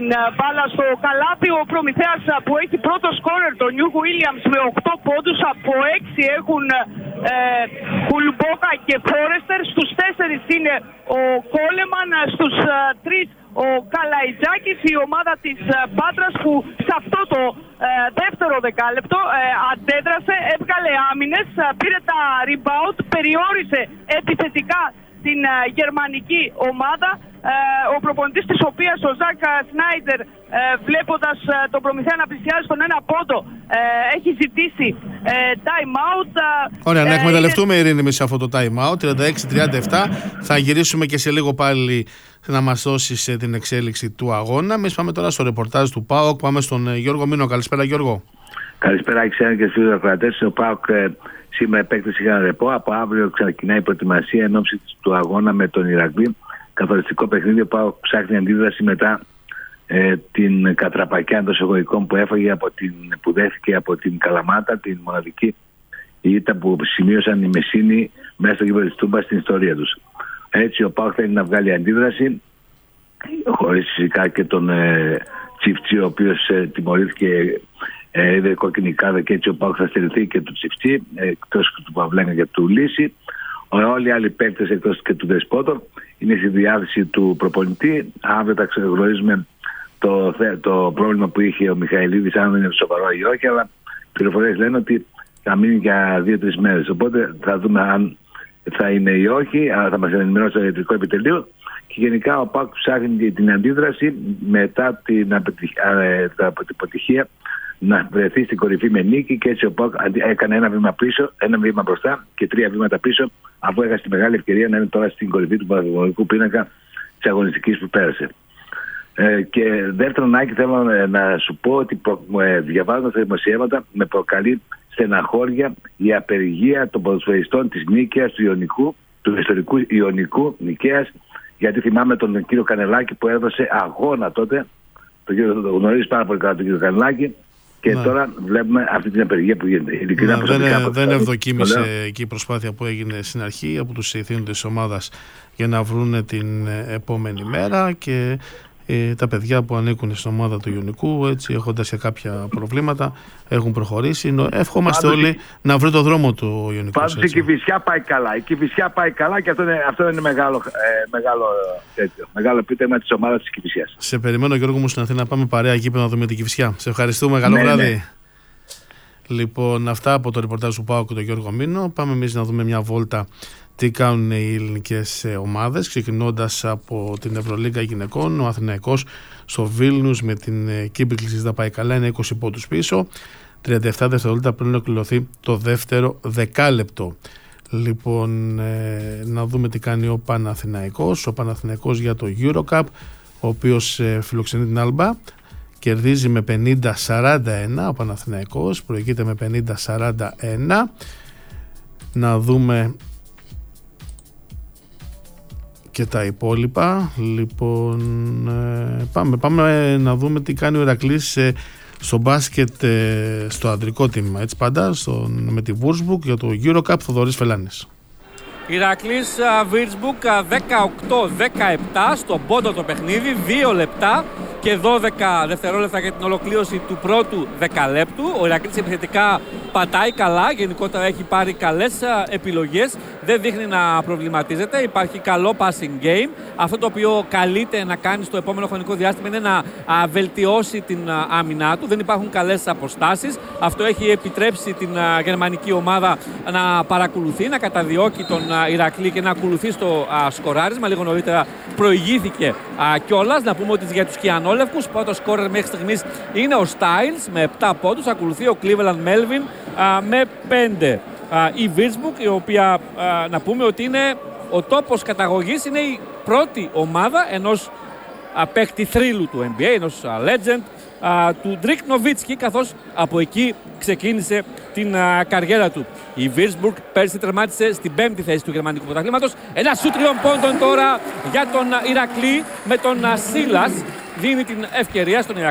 την μπάλα στο καλάθι. Ο Προμηθέας που έχει πρώτο σκόρερ, τον Νιου Βίλιαμς, με 8 πόντους. Από 6 έχουν Κουλμπόκα και Φόρεστερ. Στους 4 είναι ο Κόλεμαν. Στους 3 ο Καλαϊτζάκης. Η ομάδα της Πάτρας που σε αυτό το δεύτερο δεκάλεπτο αντέδρασε, έβγαλε άμυνες, πήρε τα rebound, περιόρισε επιθετικά την γερμανική ομάδα. Ο προπονητής της οποίας, ο Ζακ Σνάιντερ, βλέποντας τον Προμηθέα να πλησιάζει στον ένα πόντο, έχει ζητήσει time out. Ωραία, να εκμεταλλευτούμε, Ειρήνη, σε αυτό το time out. 36-37. Θα γυρίσουμε και σε λίγο πάλι να μας δώσεις την εξέλιξη του αγώνα. Εμείς πάμε τώρα στο ρεπορτάζ του ΠΑΟΚ. Πάμε στον Γιώργο Μήνο. Καλησπέρα, Γιώργο. Καλησπέρα, Αξένα και στους ακροατές. Ο ΠΑΟΚ σήμερα επέκταση για ρεπό. Από αύριο ξεκινάει η προετοιμασία εν ώψη του αγώνα με τον Ηρακλή. Καθοριστικό παιχνίδι. Ο ΠΑΟΚ ψάχνει αντίδραση μετά την κατραπακιά εντός εισαγωγικών που έφαγε που δέθηκε από την Καλαμάτα, την μοναδική ήττα που σημείωσαν οι Μεσίνοι μέσα στο γήπεδο της Τούμπας στην ιστορία τους. Έτσι ο ΠΑΟΚ θέλει να βγάλει αντίδραση, χωρίς φυσικά και τον Τσιφτσί, ο οποίος τιμωρήθηκε, είδε κόκκινη κάρτα, και έτσι ο ΠΑΟΚ θα στηριχθεί και του Τσιφτσί, εκτός του Παυλέγκα και του Λύση. Όλοι οι άλλοι παίκτες εκτός και του Δεσπότο είναι στη διάθεση του προπονητή. Αύριο θα ξεγνωρίζουμε το πρόβλημα που είχε ο Μιχαηλίδης, αν είναι σοβαρό ή όχι, αλλά οι πληροφορίες λένε ότι θα μείνει για 2-3 μέρες. Οπότε θα δούμε αν θα είναι ή όχι, αλλά θα μας ενημερώσει το ιατρικό επιτελείο. Και γενικά ο ΠΑΟΚ ψάχνει την αντίδραση μετά την αποτυχία να βρεθεί στην κορυφή με νίκη, και έτσι ο ΠΑΟΚ έκανε ένα βήμα μπροστά και 3 βήματα πίσω, αφού έχασε τη μεγάλη ευκαιρία να είναι τώρα στην κορυφή του παθογονικού πίνακα της αγωνιστικής που πέρασε. Και δεύτερον, Άκη, θέλω να σου πω ότι διαβάζοντας τα δημοσιεύματα με προκαλεί στεναχώρια η απεργία των ποδοσφαιριστών της Νίκαιας, του ιστορικού Ιωνικού Νικαίας, γιατί θυμάμαι τον κύριο Κανελάκη που έδωσε αγώνα τότε. Το γνωρίζει πάρα πολύ καλά τον κύριο Κανελάκη. Και τώρα βλέπουμε αυτή την απεργία που γίνεται. Δεν ευδοκίμησε εκεί η προσπάθεια που έγινε στην αρχή από τους ηθήνοντες της ομάδας για να βρουν την επόμενη μέρα, και τα παιδιά που ανήκουν στην ομάδα του Ιωνικού, έτσι, έχοντας και κάποια προβλήματα, έχουν προχωρήσει. Ευχόμαστε όλοι να βρει το δρόμο του Ιωνικού. Πάντως η Κηφισιά πάει καλά. Η Κηφισιά πάει καλά, και αυτό είναι μεγάλο επίτευγμα της ομάδας της Κηφισιάς. Σε περιμένω, Γιώργο μου, στην Αθήνα. Πάμε παρέα γήπεδο να δούμε την Κηφισιά. Σε ευχαριστούμε. Καλό βράδυ. Ναι. Λοιπόν, αυτά από το ρεπορτάζ του ΠΑΟΚ και τον Γιώργο Μήνο. Πάμε εμείς να δούμε μια βόλτα τι κάνουν οι ελληνικές ομάδες, ξεκινώντας από την Ευρωλίγκα γυναικών. Ο Αθηναϊκός στο Βίλνιους με την Κίμπικλ Σίζδα πάει καλά, είναι 20 πόντους πίσω, 37 δευτερόλεπτα πριν ολοκληρωθεί το δεύτερο δεκάλεπτο. Λοιπόν, να δούμε τι κάνει ο Παναθηναϊκός. Ο Παναθηναϊκός για το EuroCup, ο οποίος φιλοξενεί την Άλμπα, κερδίζει με 50-41. Ο Παναθηναϊκός προηγείται με 50-41. Να δούμε και τα υπόλοιπα. Λοιπόν, πάμε να δούμε τι κάνει ο Ηρακλής στο μπάσκετ, στο ανδρικό τίμημα, έτσι πάντα, με τη Würzburg για το EuroCup. Θοδωρής Φελάνης. Ηρακλής Würzburg 18-17 στο πόντο το παιχνίδι, 2 λεπτά και 12 δευτερόλεπτα για την ολοκλήρωση του πρώτου δεκαλέπτου. Ο Ηρακλής επιθετικά πατάει καλά, γενικότερα έχει πάρει καλές επιλογές, δεν δείχνει να προβληματίζεται, υπάρχει καλό passing game. Αυτό το οποίο καλείται να κάνει στο επόμενο χρονικό διάστημα είναι να βελτιώσει την άμυνά του. Δεν υπάρχουν καλές αποστάσεις. Αυτό έχει επιτρέψει την γερμανική ομάδα να παρακολουθεί, να καταδιώκει τον Ηρακλή και να ακολουθεί στο σκοράρισμα. Λίγο νωρίτερα προηγήθηκε κιόλας. Να πούμε ότι για τους Κιανόλευκους πρώτο σκόρερ μέχρι στιγμής είναι ο Styles με 7 πόντους. Ακολουθεί ο Cleveland Melvin με 5. Η Würzburg, η οποία να πούμε ότι είναι ο τόπος καταγωγής, είναι η πρώτη ομάδα ενός παίκτη θρύλου του NBA, ενός legend, του Ντρικ Νοβίτσκι, καθώς από εκεί ξεκίνησε την καριέρα του. Η Würzburg πέρσι τερμάτισε στην 5η θέση του γερμανικού πρωταθλήματος. Ένα σούτ 3 πόντων τώρα για τον Ηρακλή, με τον Σίλας δίνει την ευκαιρία στον Ηρακλή